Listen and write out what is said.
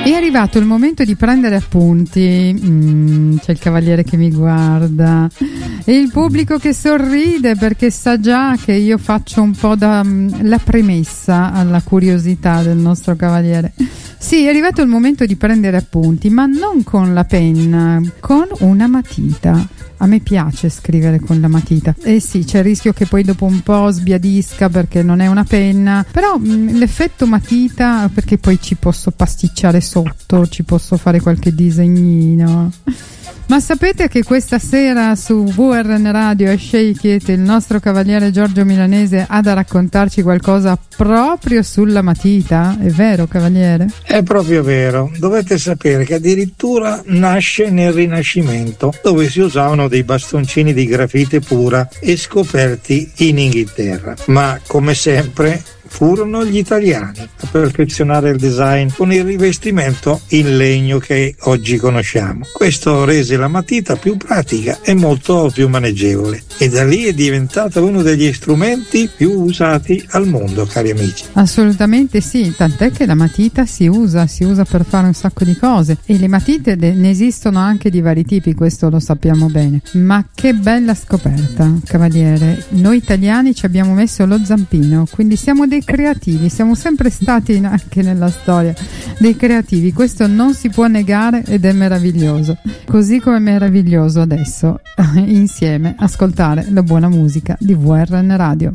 È arrivato il momento di prendere appunti. C'è il cavaliere che mi guarda e il pubblico che sorride perché sa già che io faccio un po' la premessa alla curiosità del nostro cavaliere. Sì, è arrivato il momento di prendere appunti, ma non con la penna, con una matita. A me piace scrivere con la matita. Sì, c'è il rischio che poi dopo un po' sbiadisca perché non è una penna, però l'effetto matita, perché poi ci posso pasticciare sotto, ci posso fare qualche disegnino. Ma sapete che questa sera su VRN Radio e Shake It il nostro cavaliere Giorgio Milanese ha da raccontarci qualcosa proprio sulla matita? È vero, cavaliere? È proprio vero. Dovete sapere che addirittura nasce nel Rinascimento, dove si usavano dei bastoncini di grafite pura e scoperti in Inghilterra. Ma come sempre furono gli italiani a perfezionare il design con il rivestimento in legno che oggi conosciamo. Questo rese la matita più pratica e molto più maneggevole, e da lì è diventata uno degli strumenti più usati al mondo, cari amici. Assolutamente sì, tant'è che la matita si usa per fare un sacco di cose, e le matite ne esistono anche di vari tipi, questo lo sappiamo bene. Ma che bella scoperta, cavaliere. Noi italiani ci abbiamo messo lo zampino, quindi siamo dei creativi, siamo sempre stati anche nella storia dei creativi, questo non si può negare ed è meraviglioso, così come è meraviglioso adesso insieme ascoltare la buona musica di VRN Radio.